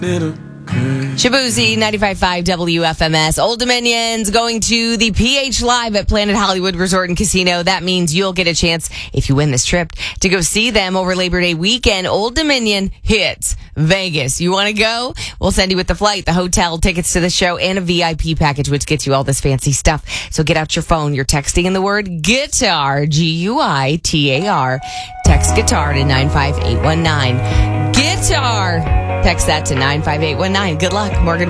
Shabuzi, 95.5 WFMS. Old Dominion's going to the PH Live at Planet Hollywood Resort and Casino. That means you'll get a chance, if you win this trip, to go see them over Labor Day weekend. Old Dominion hits Vegas. You want to go? We'll send you with the flight, the hotel, tickets to the show, and a VIP package, which gets you all this fancy stuff. So get out your phone. You're texting in the word guitar, Guitar. Text guitar to 95819. Guitar. Text that to 95819. Good luck, Morgan.